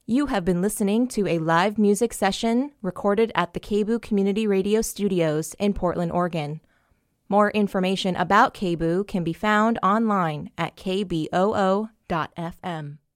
You have been listening to a live music session recorded at the KBOO Community Radio Studios in Portland, Oregon. More information about KBOO can be found online at kboo.fm.